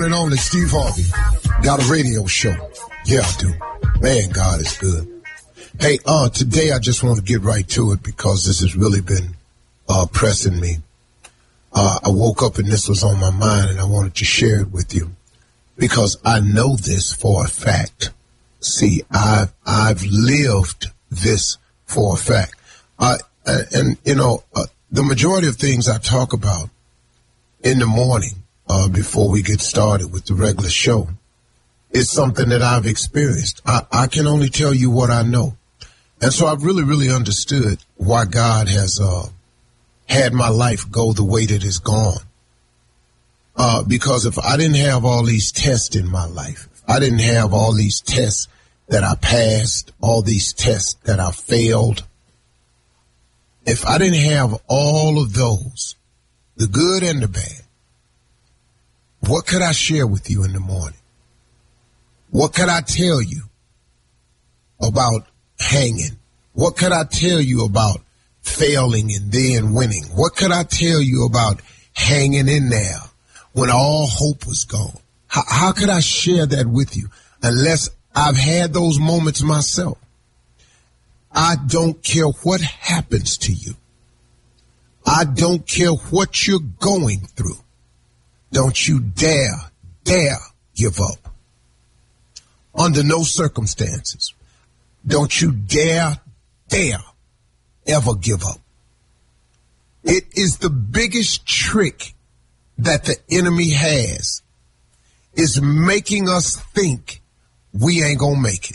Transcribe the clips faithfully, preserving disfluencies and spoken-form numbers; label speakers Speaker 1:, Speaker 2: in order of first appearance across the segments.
Speaker 1: And only Steve Harvey got a radio show. Yeah, I do. Man, God is good. Hey, uh, today I just want to get right to it because this has really been uh, pressing me. Uh, I woke up and this was on my mind and I wanted to share it with you because I know this for a fact. See, I've, I've lived this for a fact. Uh, and, you know, uh, the majority of things I talk about in the morning uh, before we get started with the regular show is something that I've experienced. I, I can only tell you what I know. And so I've really, really understood why God has uh, had my life go the way that it's gone. Uh, because if I didn't have all these tests in my life, if I didn't have all these tests that I passed, all these tests that I failed, if I didn't have all of those, the good and the bad, what could I share with you in the morning? What could I tell you about hanging? What could I tell you about failing and then winning? What could I tell you about hanging in there when all hope was gone? How, how could I share that with you unless I've had those moments myself? I don't care what happens to you. I don't care what you're going through. Don't you dare, dare give up. Under no circumstances. Don't you dare, dare ever give up. It is the biggest trick that the enemy has, is making us think we ain't gonna make it.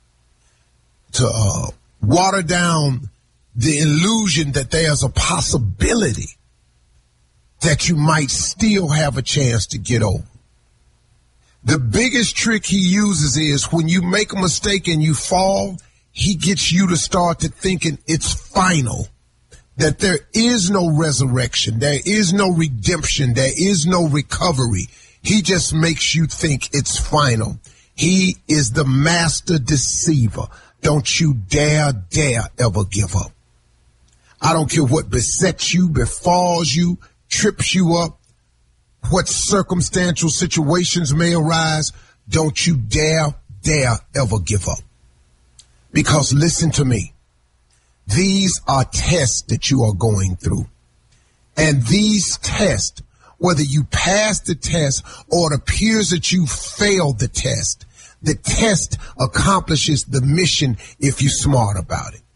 Speaker 1: To uh, water down the illusion that there's a possibility that you might still have a chance to get over. The biggest trick he uses is when you make a mistake and you fall, he gets you to start to thinking it's final, that there is no resurrection, there is no redemption, there is no recovery. He just makes you think it's final. He is the master deceiver. Don't you dare, dare ever give up. I don't care what besets you, befalls you, trips you up, what circumstantial situations may arise. Don't you dare, dare ever give up. Because listen to me. These are tests that you are going through. And these tests, whether you pass the test or it appears that you failed the test, the test accomplishes the mission if you're smart about it.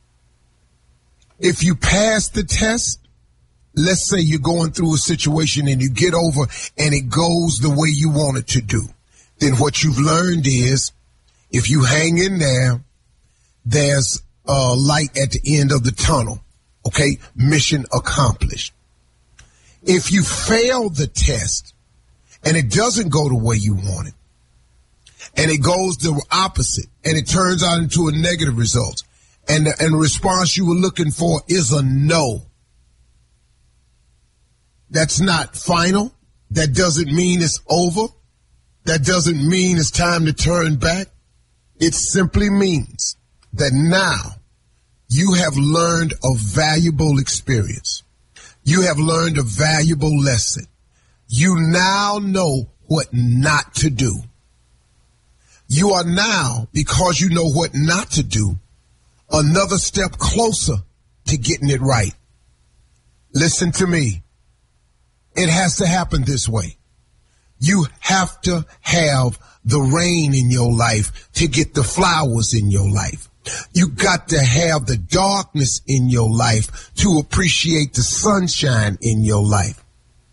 Speaker 1: If you pass the test, let's say you're going through a situation and you get over and it goes the way you want it to do, then what you've learned is if you hang in there, there's a light at the end of the tunnel. Okay, mission accomplished. If you fail the test and it doesn't go the way you want it, and it goes the opposite, and it turns out into a negative result, and the, and the response you were looking for is a no, that's not final. That doesn't mean it's over. That doesn't mean it's time to turn back. It simply means that now you have learned a valuable experience. You have learned a valuable lesson. You now know what not to do. You are now, because you know what not to do, another step closer to getting it right. Listen to me. It has to happen this way. You have to have the rain in your life to get the flowers in your life. You got to have the darkness in your life to appreciate the sunshine in your life.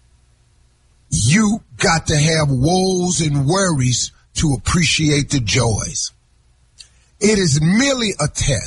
Speaker 1: You got to have woes and worries to appreciate the joys. It is merely a test.